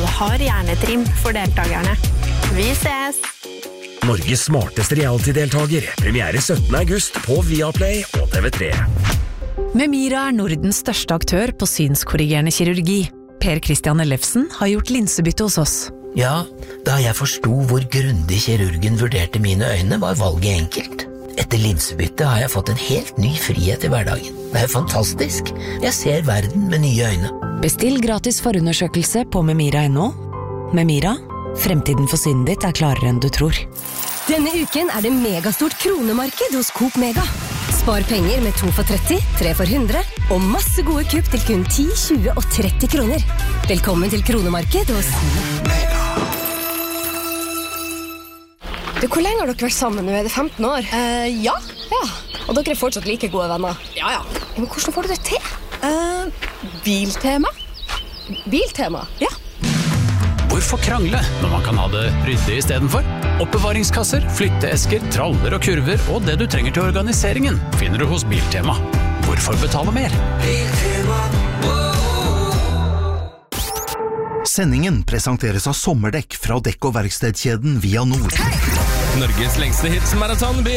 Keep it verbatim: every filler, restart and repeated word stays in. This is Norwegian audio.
har hjernetrim for deltakerne. Vi ses! Norges smarteste reality-deltager. Premiere syttende august på Viaplay og T V tre. Memira er Nordens største aktør på synskorrigerende kirurgi. Per Christian Ellefsen har gjort linsebytte hos oss. Ja, da jeg forsto hvor grundig kirurgen vurderte mine øyne, var valget enkelt. Etter linsebytte har jeg fått en helt ny frihet i hverdagen. Det er fantastisk. Jeg ser verden med nye øyne. Bestill gratis forundersøkelse på memira punktum no. Memira, fremtiden for synet ditt er klarere enn du tror. Denne uken er det megastort kronemarked hos Coop Mega. Spar penger med to for tretti, tre for hundre, og masse gode kupp til kun ti, tjue og tretti kroner. Velkommen til kronemarked hos Mega. Du, hvor lenge har dere vært sammen nå? Er det femten år? Uh, ja. Ja. Og dere er fortsatt like gode venner? Ja, ja. Men hvordan får du det til? Uh, biltema. Biltema? Ja. Hvorfor krangle når man kan ha det ryddig i stedet for? Oppbevaringskasser, flytteesker, traller og kurver og det du trenger til organiseringen finner du hos Biltema. Hvorfor betale mer? Biltema. Sendingen presenteres av sommerdekk fra dekk- og verkstedkjeden Via Nord. Norges lengste hitsmaraton begynner